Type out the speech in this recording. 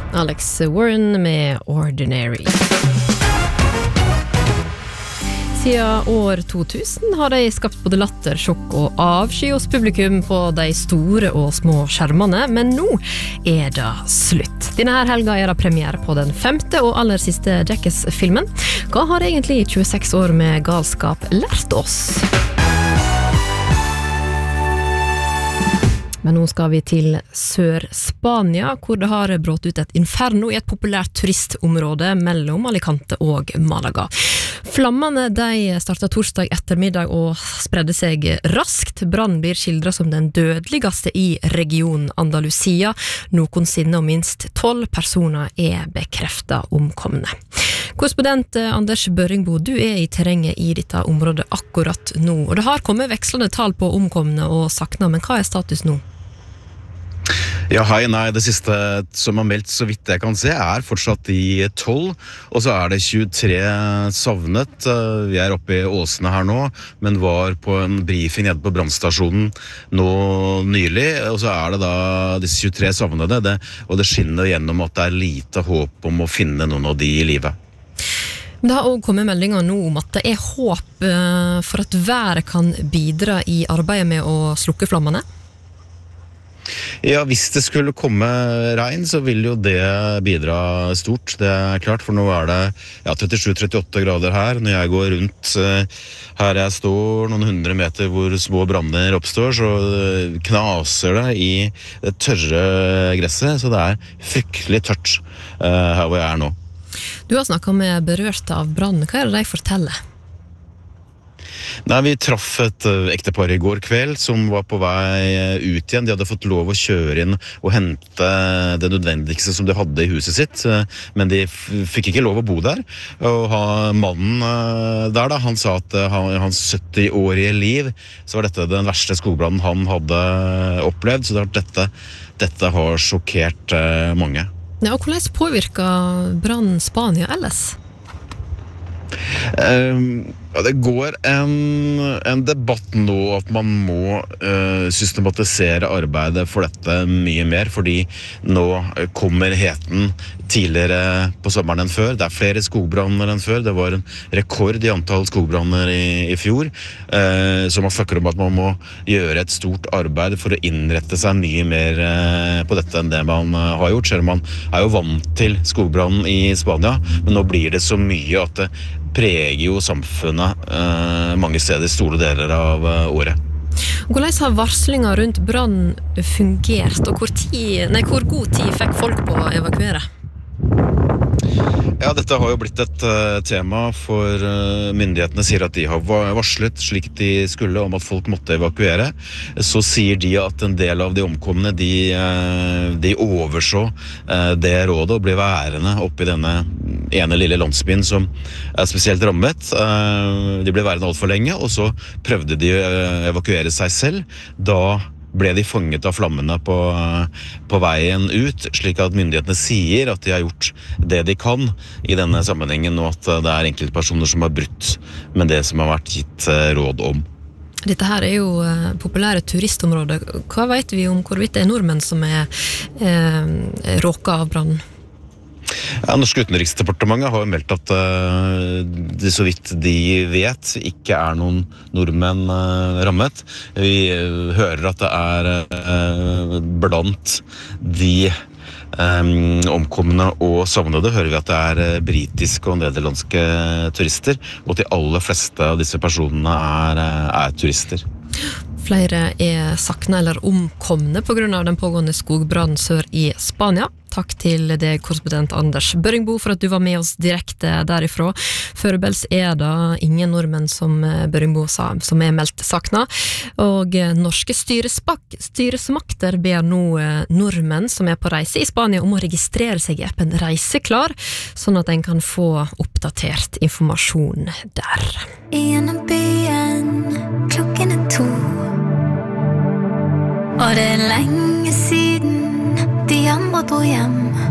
Alex Warren med Ordinary. Siden år 2000 har de skapt både latter, sjokk og avsky hos publikum på de store og små skjermene, men nå er det slutt. Denne her helga er det premiere på den 5. og aller siste Jackass-filmen. Hva har egentlig 26 år med galskap lært oss? Men nå skal vi til Sør-Spania, hvor det har brått ut et inferno i et populært turistområde mellom Alicante og Malaga. Flammene de startet torsdag ettermiddag og spredde seg raskt. Brann blir skildret som den dødeligste i regionen Andalusia. Noensinne og minst 12 personer er bekreftet omkomne. Korrespondent Anders Børringbo, du er i terrenget i dette området akkurat nå. Og det har kommet vekslende tall på omkomne og sakna, men hva er status nå? Ja, hei, nei, det siste som har meldt så vidt jeg kan se er fortsatt i 12, og så er det 23 savnet. Vi er oppe i Åsene her nå, men var på en briefing nede på brannstasjonen nå nylig, og så er det da disse 23 savnede, og det skinner gjennom at det er lite håp om å finne noen av de i livet. Det har også kommet meldinger nå om at det er håp for at været kan bidra i arbeidet med å slukke flammene. Ja, hvis det skulle komme regn, så vil jo det bidra stort. Det er klart, for nå er det 37-38 grader her. Når jeg går rundt her jeg står, noen 100 meter hvor små branner oppstår, så knaser det i det tørre gresset, så det er fryktelig tørt her hvor jeg er nå. Du har snakket med berørte av brann. Hva er det de forteller? Nei, vi traff et ektepar i går kveld som var på vei ut igjen. De hadde fått lov å kjøre inn og hente det nødvendigste som de hadde i huset sitt, men de fikk ikke lov å bo der. Og mannen der da, han sa at hans 70-årige liv, så var dette den verste skogbrannen han hadde opplevd, så dette har sjokkert mange. Ja, og hvordan påvirker brann Spania ellers? Det går en debatt nå at man må systematisere arbeidet for dette mye mer, fordi nå kommer heten tidligere på sommeren enn før. Det er flere skogbranner enn før. Det var en rekord i antall skogbranner i fjor, så man snakker om at man må gjøre et stort arbeid for å innrette seg mye mer på dette enn det man har gjort. Selv om man er jo vant til skogbrannen i Spania, men nå blir det så mye at det preger jo samfunnet mange steder, store deler av året. Hvordan har varslinga rundt brann fungert, og hvor god tid fikk folk på å evakuere? Ja, dette har jo blitt et tema, for myndighetene sier at de har varslet slik de skulle om at folk måtte evakuere. Så sier de at en del av de omkomne, de overså det rådet og ble værende oppe i denne ene lille landsbyen som er spesielt rammet. De ble værende alt for lenge, og så prøvde de å evakuere seg selv. Da ble de fanget av flammene på veien ut, slik at myndighetene sier at de har gjort det de kan i denne sammenhengen, og at det er enkeltpersoner som har brutt med det som har vært gitt råd om. Dette her er jo populære turistområder. Hva vet vi om hvorvidt det er nordmenn som er råket av brann? Ja, Norske utenriksdepartementet har meldt at det så vidt de vet ikke er noen nordmenn rammet. Vi hører at det er blant de omkomne og savnede hører vi at det er britiske og nederlandske turister, og de aller fleste av disse personene er turister. Flere er sakna eller omkomne på grunn av den pågående skogbrannen sør i Spania. Takk til deg, korrespondent Anders Børringbo, for at du var med oss direkte derifra. Foreløpig er det ingen nordmenn, som Børringbo sa, som er meldt sakna. Og norske styresmakter ber nå nordmenn som er på reise i Spania om å registrere seg i appen Reiseklar, sånn at en kan få oppdatert informasjon der. Gjennom byen, klokken 2, og det er lenge siden de andre dro hjem.